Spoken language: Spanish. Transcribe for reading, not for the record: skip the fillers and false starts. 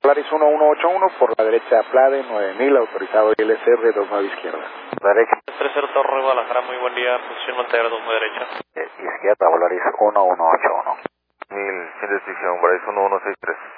Polaris 1181 por la derecha Plade 9000, autorizado ILCR 29 izquierda. Derecha. 30 Torre Guadalajara, muy buen día, posición Montevideo 2 muy derecha. Izquierda, Polaris 1181. 1000, sin descripción, Polaris 1163.